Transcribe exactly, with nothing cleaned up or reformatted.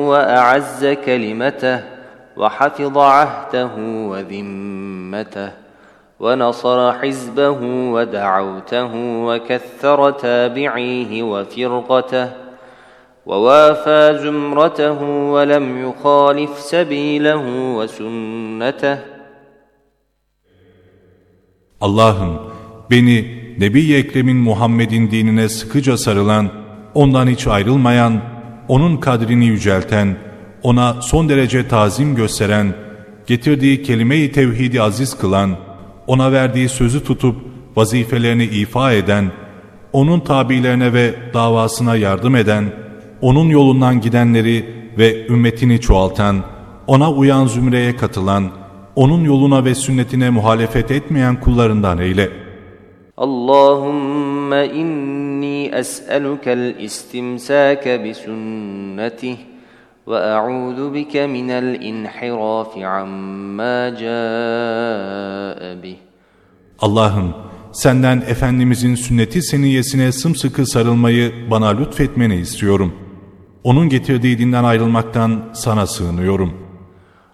وأعز كلمته وحفظ عهده وذمته ونصر حزبه ودعوته وكثر تابعيه وفرقته ووافى زمرته ولم يخالف سبيله وسنته. Allah'ım beni Nebi-i Ekrem'in Muhammed'in dinine sıkıca sarılan, ondan hiç ayrılmayan, onun kadrini yücelten, ona son derece tazim gösteren, getirdiği kelime-i tevhidi aziz kılan, ona verdiği sözü tutup vazifelerini ifa eden, onun tabilerine ve davasına yardım eden, onun yolundan gidenleri ve ümmetini çoğaltan, ona uyan zümreye katılan, onun yoluna ve sünnetine muhalefet etmeyen kullarından eyle. Allahümme inni es'elukel istimsâke bisunnetih ve a'udhu bike minel inhirafi amma câe bih. Allah'ım senden Efendimizin sünneti seniyyesine sımsıkı sarılmayı bana lütfetmeni istiyorum. Onun getirdiği dinden ayrılmaktan sana sığınıyorum.